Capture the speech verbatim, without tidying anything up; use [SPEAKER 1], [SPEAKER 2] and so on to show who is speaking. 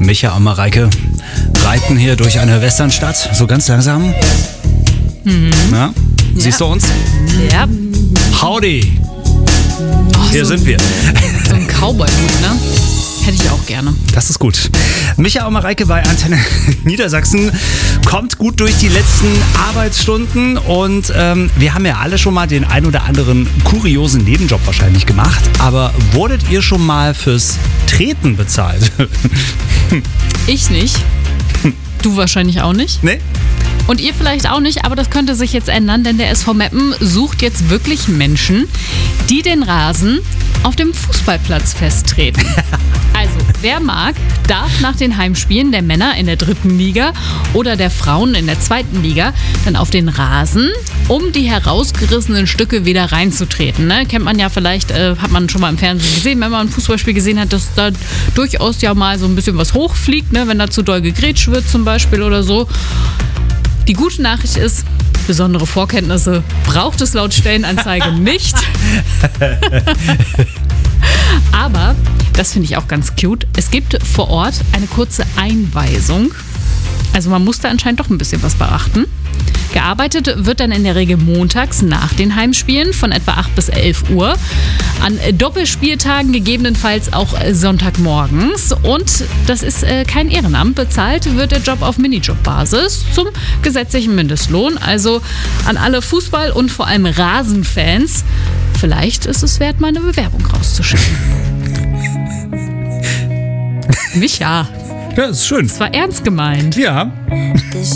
[SPEAKER 1] Micha und Mareike reiten hier durch eine Westernstadt, so ganz langsam.
[SPEAKER 2] Mhm.
[SPEAKER 1] Ja? Siehst du uns?
[SPEAKER 2] Ja.
[SPEAKER 1] Howdy!
[SPEAKER 2] Oh,
[SPEAKER 1] Hier
[SPEAKER 2] so,
[SPEAKER 1] sind wir.
[SPEAKER 2] So ein Cowboy-Hut, ne? Hätte ich auch gerne.
[SPEAKER 1] Das ist gut. Micha und Mareike bei Antenne Niedersachsen kommt gut durch die letzten Arbeitsstunden und ähm, wir haben ja alle schon mal den ein oder anderen kuriosen Nebenjob wahrscheinlich gemacht, aber wurdet ihr schon mal fürs Treten bezahlt?
[SPEAKER 2] Ich nicht. Du wahrscheinlich auch nicht.
[SPEAKER 1] Nee?
[SPEAKER 2] Und ihr vielleicht auch nicht, aber das könnte sich jetzt ändern, denn der S V Meppen sucht jetzt wirklich Menschen, die den Rasen auf dem Fußballplatz festtreten. Also, wer mag, darf nach den Heimspielen der Männer in der dritten Liga oder der Frauen in der zweiten Liga dann auf den Rasen, um die herausgerissenen Stücke wieder reinzutreten. Ne? Kennt man ja vielleicht, äh, hat man schon mal im Fernsehen gesehen, wenn man ein Fußballspiel gesehen hat, dass da durchaus ja mal so ein bisschen was hochfliegt, ne? Wenn da zu doll gegrätscht wird zum Beispiel oder so. Die gute Nachricht ist, besondere Vorkenntnisse braucht es laut Stellenanzeige nicht. Aber, das finde ich auch ganz cute, es gibt vor Ort eine kurze Einweisung. Also man muss da anscheinend doch ein bisschen was beachten. Gearbeitet wird dann in der Regel montags nach den Heimspielen von etwa acht bis elf Uhr. An Doppelspieltagen gegebenenfalls auch Sonntagmorgens. Und das ist äh, kein Ehrenamt. Bezahlt wird der Job auf Minijob-Basis zum gesetzlichen Mindestlohn. Also an alle Fußball- und vor allem Rasenfans. Vielleicht ist es wert, mal eine Bewerbung rauszuschicken. Micha.
[SPEAKER 1] Ja, ist schön.
[SPEAKER 2] Das war ernst gemeint.
[SPEAKER 1] Ja.